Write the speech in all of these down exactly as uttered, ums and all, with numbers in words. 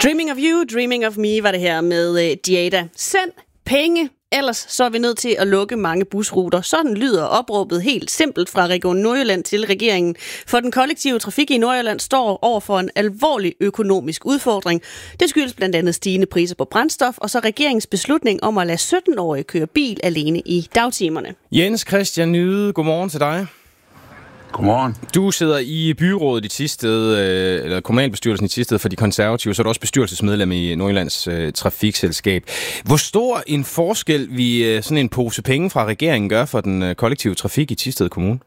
Dreaming of you, dreaming of me var det her med uh, Diada. Send penge, ellers så er vi nødt til at lukke mange busruter. Sådan lyder opråbet helt simpelt fra Region Nordjylland til regeringen. For den kollektive trafik i Nordjylland står over for en alvorlig økonomisk udfordring. Det skyldes blandt andet stigende priser på brændstof, og så regeringens beslutning om at lade sytten-årige køre bil alene i dagtimerne. Jens Christian Nyde, godmorgen til dig. Godmorgen. Du sidder i byrådet i Thisted, eller kommunalbestyrelsen i Thisted for de konservative, så er du også bestyrelsesmedlem i Nordjyllands øh, trafikselskab. Hvor stor en forskel vi sådan en pose penge fra regeringen gør for den øh, kollektive trafik i Thisted Kommune?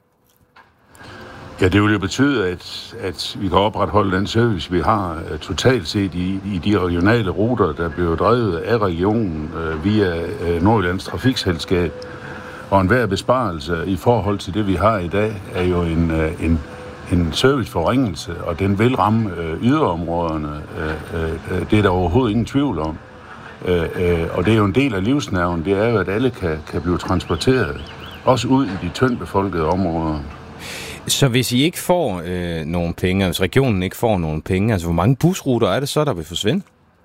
Ja, det vil jo betyde, at, at vi kan opretholde den service, vi har uh, totalt set i, i de regionale ruter, der bliver drevet af regionen uh, via uh, Nordjyllands trafikselskab. Og enhver besparelse i forhold til det, vi har i dag, er jo en, en, en serviceforringelse, og den vil ramme øh, yderområderne. Øh, øh, det er der overhovedet ingen tvivl om. Øh, øh, og det er jo en del af livsnerven, det er jo, at alle kan, kan blive transporteret, også ud i de tyndt befolkede områder. Så hvis I ikke får øh, nogen penge, hvis regionen ikke får nogen penge, altså hvor mange busruter er det så, der vil forsvinde?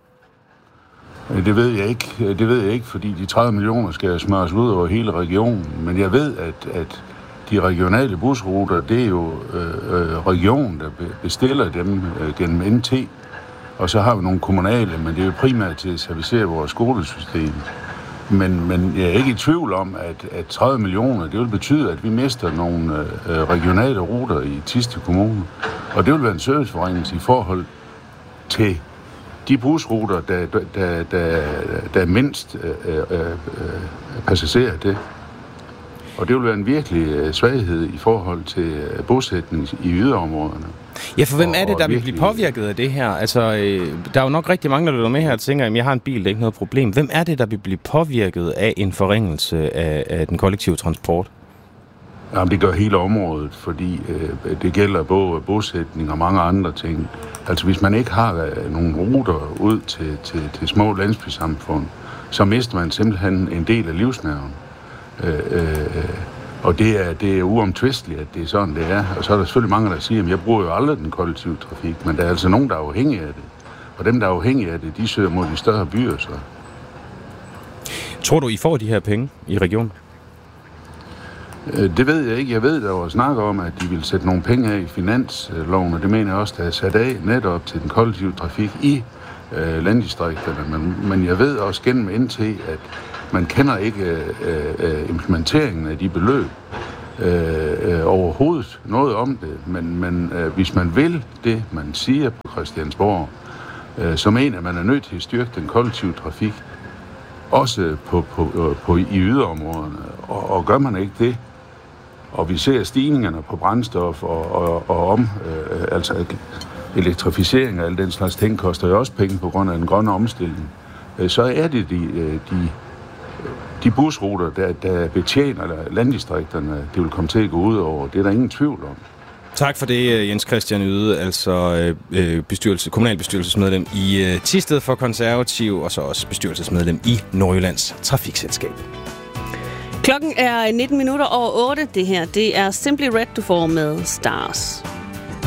Det ved jeg ikke, det ved jeg ikke, fordi de tredive millioner skal smøres ud over hele regionen. Men jeg ved, at, at de regionale busruter, det er jo øh, regionen, der bestiller dem øh, gennem N T. Og så har vi nogle kommunale, men det er jo primært til at servicere vores skolesystem. Men, men jeg er ikke i tvivl om, at, at tredive millioner, det vil betyde, at vi mister nogle øh, regionale ruter i Thisted Kommune. Og det vil være en serviceforringelse i forhold til de busruter, der, der, der, der er mindst øh, øh, passagerer det. Og det vil være en virkelig svaghed i forhold til bosætning i yderområderne. Ja, for hvem er det, der vil blive påvirket af det her? Altså, øh, der er jo nok rigtig mange, der lytter med her og tænker, at jeg har en bil, det er ikke noget problem. Hvem er det, der vil blive påvirket af en forringelse af, af den kollektive transport? Jamen, det gør hele området, fordi øh, det gælder både bosætning og mange andre ting. Altså, hvis man ikke har øh, nogle ruter ud til, til, til små landsbysamfund, så mister man simpelthen en del af livsnerven. Øh, øh, og det er, det er uomtvisteligt, at det er sådan, det er. Og så er der selvfølgelig mange, der siger, at jeg bruger jo aldrig den kollektive trafik, men der er altså nogen, der er afhængige af det. Og dem, der er afhængige af det, de søger mod de større byer. Så. Tror du, I får de her penge i regionen? Det ved jeg ikke. Jeg ved, der var snak om, at de ville sætte nogle penge af i finansloven, og det mener jeg også, der er sat af netop til den kollektive trafik i øh, landdistrikterne. Men, men jeg ved også gennem N T, at man kender ikke øh, implementeringen af de beløb øh, overhovedet noget om det. Men, men øh, hvis man vil det, man siger på Christiansborg, øh, så mener man er nødt til at styrke den kollektive trafik, også på, på, på, på, i yderområderne. Og, og gør man ikke det, og vi ser stigningerne på brændstof og, og, og om, øh, altså elektrificering og alle den slags ting, koster jo også penge på grund af den grønne omstilling, øh, så er det de, de, de busruter, der, der betjener landdistrikterne, det vil komme til at gå ud over. Det er der ingen tvivl om. Tak for det, Jens Christian Yde, altså øh, bestyrelse, kommunalbestyrelsesmedlem i øh, Thisted for Konservativ, og så også bestyrelsesmedlem i Nordjyllands trafikselskab. Klokken er nitten minutter over otte. Det her, det er Simply Red, du får med Stars.